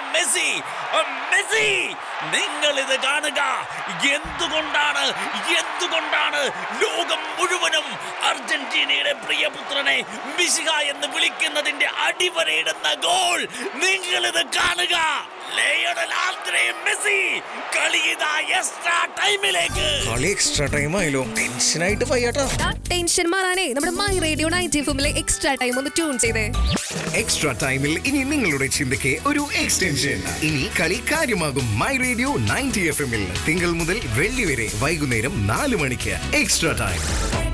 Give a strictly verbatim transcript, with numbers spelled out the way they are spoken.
Messi Messi നിങ്ങൾ ഇത് കാണുക. എന്തുകൊണ്ടാണ് എന്തുകൊണ്ടാണ് ലോകം മുഴുവനും അർജന്റീനയുടെ പ്രിയപുത്രനെ മിശിഹ എന്ന് വിളിക്കുന്നതിന്റെ അടിവരയിടുന്ന ഗോൾ നിങ്ങൾ ഇത് കാണുക. ലയണൽ ആന്ദ്രേ മെസ്സി കളി ഇതാ എക്സ്ട്രാ ടൈമിലേക്ക്. കളി എക്സ്ട്രാ ടൈം ആയല്ലോ. ടെൻഷനായിട്ട് പയ്യാട്ടാ. ടെൻഷൻ മാറാനേ നമ്മുടെ മൈ റേഡിയോ നയൻറ്റി എഫിലെ എക്സ്ട്രാ ടൈം ഒന്ന് ട്യൂൺ ചെയ്തേ. എക്സ്ട്രാ ടൈമിൽ ഇനി നിങ്ങളുടെ ചിന്തയ്ക്ക് ഒരു എക്സ്റ്റൻഷൻ. ഇനി കളി കാര്യമാകും മൈ റേഡിയോ നയൻറ്റി എഫ് എമ്മിൽ തിങ്കൾ മുതൽ വെള്ളി വരെ വൈകുന്നേരം നാല് മണിക്ക് എക്സ്ട്രാ ടൈം.